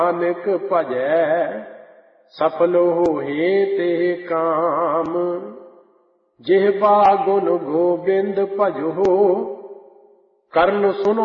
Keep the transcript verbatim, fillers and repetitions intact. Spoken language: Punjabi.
ਨਾਨਕ ਭਜੈ ਸਫਲ ਹੋਏ ਤੇ ਕਾਮ। ਜਿਹਵਾ ਗੁਣ ਗੋਬਿੰਦ ਭਜੋ ਕਰਨ ਸੁਨੋ